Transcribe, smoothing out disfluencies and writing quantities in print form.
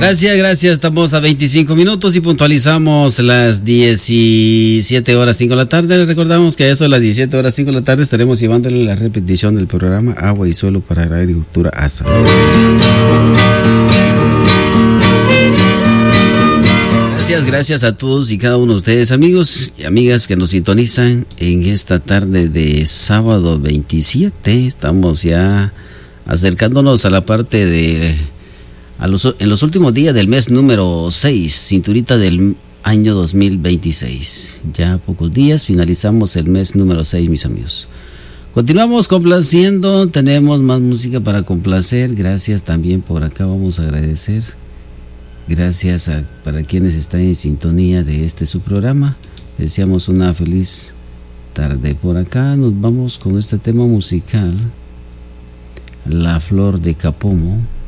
Gracias. Estamos a 25 minutos y puntualizamos las 17 horas 5 de la tarde. Les recordamos que a eso, a las 17 horas 5 de la tarde, estaremos llevándole la repetición del programa Agua y Suelo para la Agricultura ASA. Gracias a todos y cada uno de ustedes, amigos y amigas que nos sintonizan en esta tarde de sábado 27. Estamos ya acercándonos a la parte de... en los últimos días del mes número 6, cinturita del año 2026. Ya pocos días finalizamos el mes número 6, mis amigos. Continuamos complaciendo, tenemos más música para complacer. Gracias también por acá, vamos a agradecer. Gracias para quienes están en sintonía de su programa. Deseamos una feliz tarde. Por acá nos vamos con este tema musical, La Flor de Capomo.